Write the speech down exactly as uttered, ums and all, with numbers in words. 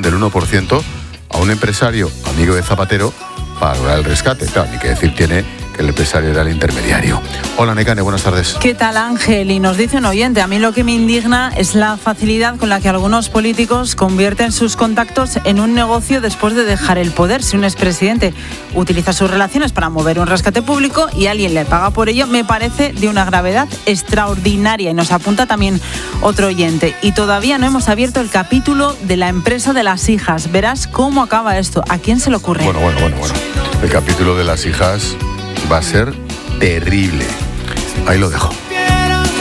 del uno por ciento a un empresario amigo de Zapatero para lograr el rescate. Claro, ni que decir tiene que el empresario era el intermediario. Hola, Nekane, buenas tardes. ¿Qué tal, Ángel? Y nos dice un oyente, a mí lo que me indigna es la facilidad con la que algunos políticos convierten sus contactos en un negocio después de dejar el poder. Si un expresidente utiliza sus relaciones para mover un rescate público y alguien le paga por ello, me parece de una gravedad extraordinaria. Y nos apunta también otro oyente. Y todavía no hemos abierto el capítulo de la empresa de las hijas. Verás cómo acaba esto. ¿A quién se le ocurre? Bueno, bueno, bueno, bueno. El capítulo de las hijas va a ser terrible. Ahí lo dejo.